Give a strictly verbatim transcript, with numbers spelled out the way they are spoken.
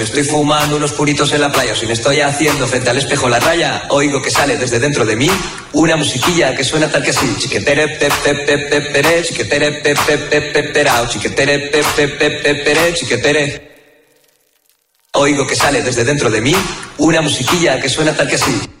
Estoy fumando unos puritos en la playa, o si me estoy haciendo frente al espejo la raya, oigo que sale desde dentro de mí una musiquilla que suena tal que así. Chiquetere pe pe pe pe pere, chiquetere pe pe pe pe perao, chiquetere pe pe pe pe pere, chiquetere. Oigo que sale desde dentro de mí una musiquilla que suena tal que así.